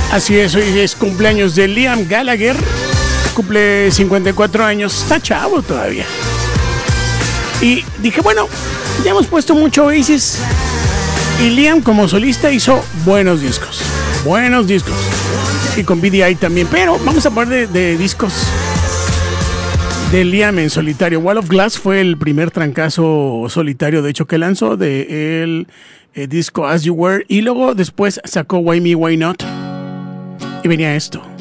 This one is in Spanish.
Así es, hoy es cumpleaños de Liam Gallagher. Cumple 54 años, está chavo todavía. Y dije, bueno, ya hemos puesto mucho Oasis. Y Liam como solista hizo buenos discos. Y con BDI también. Pero vamos a poner de discos de Liam en solitario. Wall of Glass fue el primer trancazo solitario, de hecho, que lanzó de el disco As You Were. Y luego después sacó Why Me, Why Not. Y venía esto.